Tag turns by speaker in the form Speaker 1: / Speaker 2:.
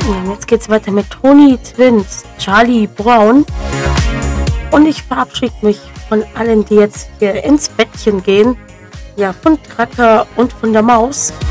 Speaker 1: Jetzt geht's weiter mit Tony Twins, Charlie Brown. Und ich verabschiede mich von allen, die jetzt hier ins Bettchen gehen. Ja, von Tracker und von der Maus.